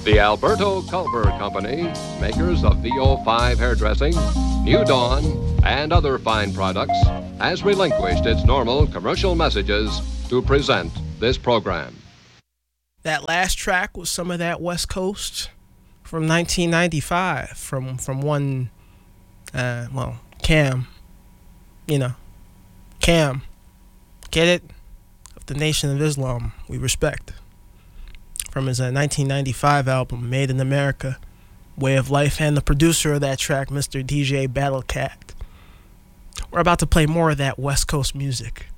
The Alberto Culver Company, makers of VO5 hairdressing, New Dawn, and other fine products, has relinquished its normal commercial messages to present this program. That last track was some of that West Coast from 1995 from one, Cam. Cam. Get it? Of the Nation of Islam, we respect. From his 1995 album, Made in America, Way of Life, and the producer of that track, Mr. DJ Battlecat. We're about to play more of that West Coast music.